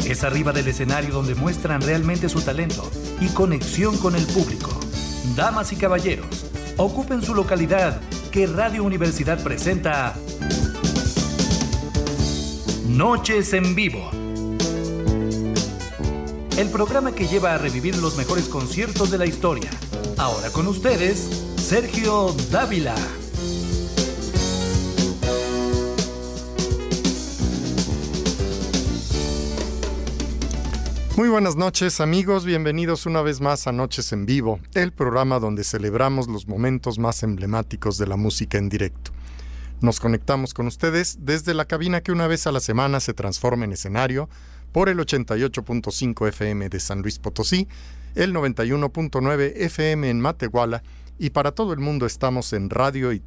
Es arriba del escenario donde muestran realmente su talento y conexión con el público. Damas y caballeros, ocupen su localidad, que Radio Universidad presenta Noches en Vivo. El programa que lleva a revivir los mejores conciertos de la historia. Ahora con ustedes, Sergio Dávila. Muy buenas noches, amigos, bienvenidos una vez más a Noches en Vivo, el programa donde celebramos los momentos más emblemáticos de la música en directo. Nos conectamos con ustedes desde la cabina que una vez a la semana se transforma en escenario por el 88.5 FM de San Luis Potosí, el 91.9 FM en Matehuala y para todo el mundo estamos en radio y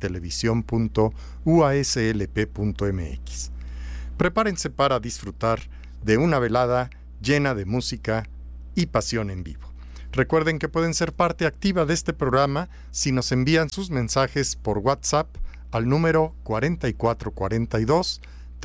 televisión.uaslp.mx. Prepárense para disfrutar de una velada llena de música y pasión en vivo. Recuerden que pueden ser parte activa de este programa si nos envían sus mensajes por WhatsApp al número 4442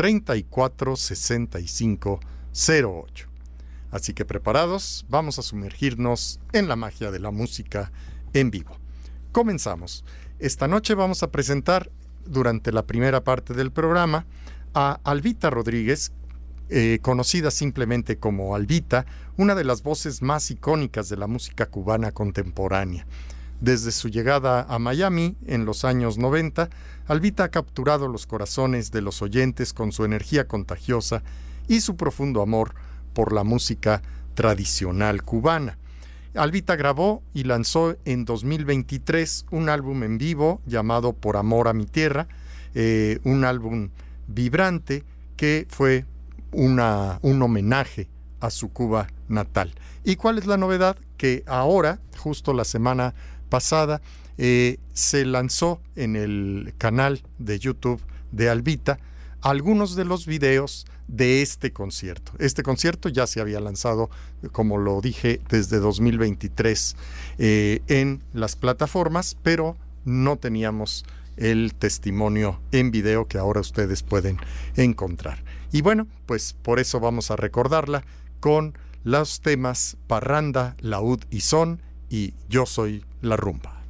346508. Así que preparados, vamos a sumergirnos en la magia de la música en vivo. Comenzamos. Esta noche vamos a presentar, durante la primera parte del programa, a Albita Rodríguez, conocida simplemente como Albita, una de las voces más icónicas de la música cubana contemporánea. Desde su llegada a Miami en los años 90, Albita ha capturado los corazones de los oyentes con su energía contagiosa y su profundo amor por la música tradicional cubana. Albita grabó y lanzó en 2023 un álbum en vivo llamado Por Amor a mi Tierra, un álbum vibrante que fue un homenaje a su Cuba natal. ¿Y cuál es la novedad? Que ahora, justo la semana pasada, se lanzó en el canal de YouTube de Albita algunos de los videos de este concierto. Este concierto ya se había lanzado, como lo dije, desde 2023 en las plataformas, pero no teníamos el testimonio en video que ahora ustedes pueden encontrar. Y bueno, pues por eso vamos a recordarla con los temas Parranda, Laúd y Son y Yo Soy la Rumba.